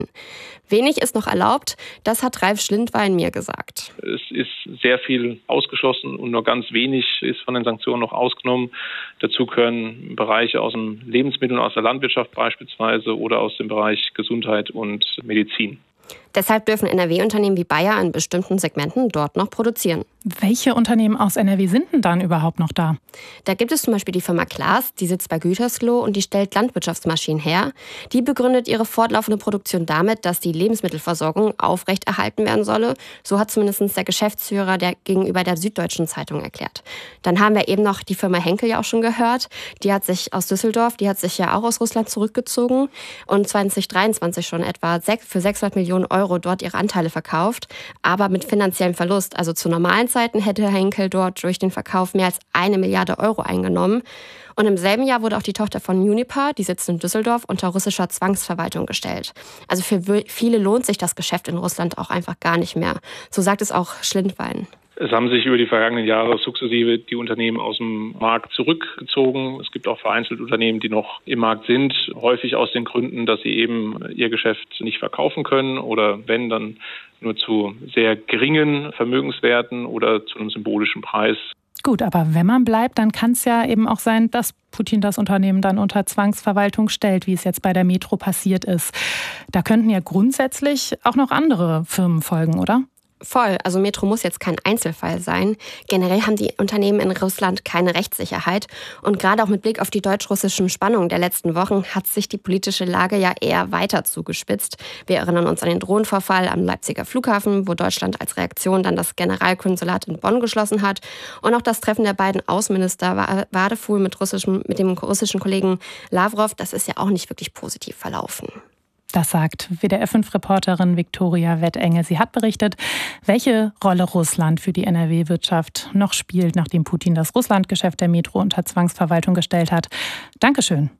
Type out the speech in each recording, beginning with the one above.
Wenig ist noch erlaubt, das hat Ralf Schlindwein mir gesagt. Es ist sehr viel ausgeschlossen und nur ganz wenig ist von den Sanktionen noch ausgenommen. Dazu gehören Bereiche aus dem Lebensmittel- und aus der Landwirtschaft beispielsweise oder aus dem Bereich Gesundheit und Medizin. Deshalb dürfen NRW-Unternehmen wie Bayer in bestimmten Segmenten dort noch produzieren. Welche Unternehmen aus NRW sind denn dann überhaupt noch da? Da gibt es zum Beispiel die Firma Klaas, die sitzt bei Gütersloh und die stellt Landwirtschaftsmaschinen her. Die begründet ihre fortlaufende Produktion damit, dass die Lebensmittelversorgung aufrechterhalten werden solle. So hat zumindest der Geschäftsführer gegenüber der Süddeutschen Zeitung erklärt. Dann haben wir eben noch die Firma Henkel ja auch schon gehört. Die hat sich aus Düsseldorf, die hat sich ja auch aus Russland zurückgezogen und 2023 schon etwa für 600 Millionen Euro dort ihre Anteile verkauft, aber mit finanziellem Verlust. Also zu normalen Zeiten hätte Henkel dort durch den Verkauf mehr als 1 Milliarde Euro eingenommen. Und im selben Jahr wurde auch die Tochter von Uniper, die sitzt in Düsseldorf, unter russischer Zwangsverwaltung gestellt. Also für viele lohnt sich das Geschäft in Russland auch einfach gar nicht mehr. So sagt es auch Schlindwein. Es haben sich über die vergangenen Jahre sukzessive die Unternehmen aus dem Markt zurückgezogen. Es gibt auch vereinzelt Unternehmen, die noch im Markt sind, häufig aus den Gründen, dass sie eben ihr Geschäft nicht verkaufen können oder wenn, dann nur zu sehr geringen Vermögenswerten oder zu einem symbolischen Preis. Gut, aber wenn man bleibt, dann kann es ja eben auch sein, dass Putin das Unternehmen dann unter Zwangsverwaltung stellt, wie es jetzt bei der Metro passiert ist. Da könnten ja grundsätzlich auch noch andere Firmen folgen, oder? Voll. Also Metro muss jetzt kein Einzelfall sein. Generell haben die Unternehmen in Russland keine Rechtssicherheit. Und gerade auch mit Blick auf die deutsch-russischen Spannungen der letzten Wochen hat sich die politische Lage ja eher weiter zugespitzt. Wir erinnern uns an den Drohnenvorfall am Leipziger Flughafen, wo Deutschland als Reaktion dann das Generalkonsulat in Bonn geschlossen hat. Und auch das Treffen der beiden Außenminister Wadefuhl mit dem russischen Kollegen Lavrov, das ist ja auch nicht wirklich positiv verlaufen. Das sagt WDR-5-Reporterin Viktoria Wettenge. Sie hat berichtet, welche Rolle Russland für die NRW-Wirtschaft noch spielt, nachdem Putin das Russlandgeschäft der Metro unter Zwangsverwaltung gestellt hat. Dankeschön.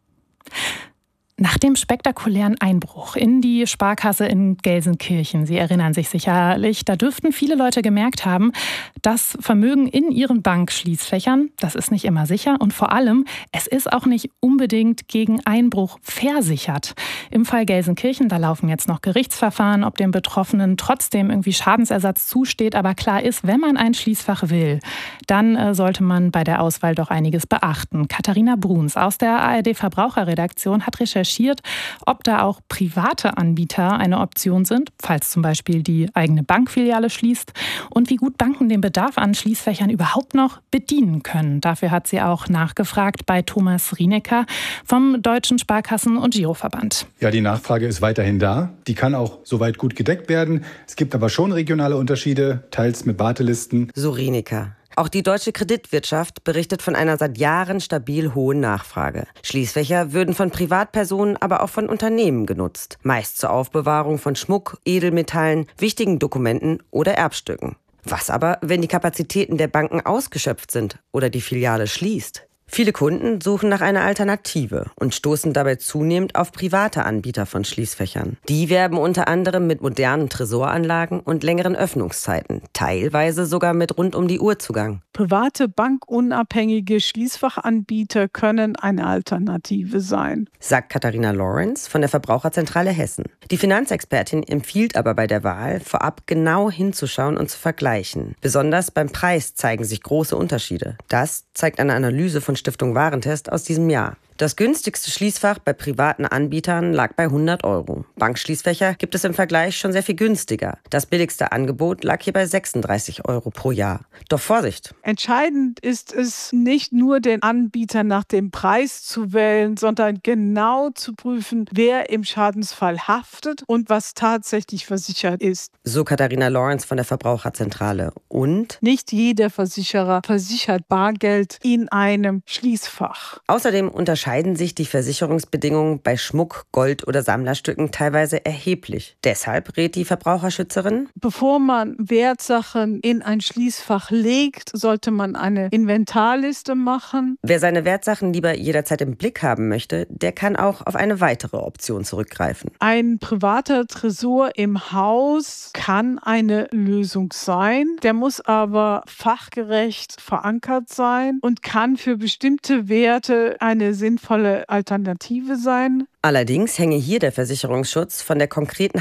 Nach dem spektakulären Einbruch in die Sparkasse in Gelsenkirchen, Sie erinnern sich sicherlich, da dürften viele Leute gemerkt haben, dass Vermögen in ihren Bankschließfächern, das ist nicht immer sicher und vor allem, es ist auch nicht unbedingt gegen Einbruch versichert. Im Fall Gelsenkirchen, da laufen jetzt noch Gerichtsverfahren, ob dem Betroffenen trotzdem irgendwie Schadensersatz zusteht, aber klar ist, wenn man ein Schließfach will, dann sollte man bei der Auswahl doch einiges beachten. Katharina Bruns aus der ARD-Verbraucherredaktion hat recherchiert, ob da auch private Anbieter eine Option sind, falls zum Beispiel die eigene Bankfiliale schließt und wie gut Banken den Bedarf an Schließfächern überhaupt noch bedienen können. Dafür hat sie auch nachgefragt bei Thomas Rienecker vom Deutschen Sparkassen- und Giroverband. Ja, die Nachfrage ist weiterhin da. Die kann auch soweit gut gedeckt werden. Es gibt aber schon regionale Unterschiede, teils mit Wartelisten. So Rienecker. Auch die deutsche Kreditwirtschaft berichtet von einer seit Jahren stabil hohen Nachfrage. Schließfächer würden von Privatpersonen, aber auch von Unternehmen genutzt. Meist zur Aufbewahrung von Schmuck, Edelmetallen, wichtigen Dokumenten oder Erbstücken. Was aber, wenn die Kapazitäten der Banken ausgeschöpft sind oder die Filiale schließt? Viele Kunden suchen nach einer Alternative und stoßen dabei zunehmend auf private Anbieter von Schließfächern. Die werben unter anderem mit modernen Tresoranlagen und längeren Öffnungszeiten, teilweise sogar mit Rund-um-die-Uhr-Zugang. Private bankunabhängige Schließfachanbieter können eine Alternative sein, sagt Katharina Lorenz von der Verbraucherzentrale Hessen. Die Finanzexpertin empfiehlt aber bei der Wahl, vorab genau hinzuschauen und zu vergleichen. Besonders beim Preis zeigen sich große Unterschiede. Das zeigt eine Analyse von Stiftung Warentest aus diesem Jahr. Das günstigste Schließfach bei privaten Anbietern lag bei 100 Euro. Bankschließfächer gibt es im Vergleich schon sehr viel günstiger. Das billigste Angebot lag hier bei 36 Euro pro Jahr. Doch Vorsicht! Entscheidend ist es, nicht nur den Anbieter nach dem Preis zu wählen, sondern genau zu prüfen, wer im Schadensfall haftet und was tatsächlich versichert ist. So Katharina Lorenz von der Verbraucherzentrale. Und? Nicht jeder Versicherer versichert Bargeld in einem Schließfach. Außerdem unterscheiden sich die Versicherungsbedingungen bei Schmuck, Gold oder Sammlerstücken teilweise erheblich. Deshalb rät die Verbraucherschützerin: Bevor man Wertsachen in ein Schließfach legt, sollte man eine Inventarliste machen. Wer seine Wertsachen lieber jederzeit im Blick haben möchte, der kann auch auf eine weitere Option zurückgreifen. Ein privater Tresor im Haus kann eine Lösung sein. Der muss aber fachgerecht verankert sein und kann für bestimmte Werte eine sinnvolle sinnvolle Alternative sein. Allerdings hänge hier der Versicherungsschutz von der konkreten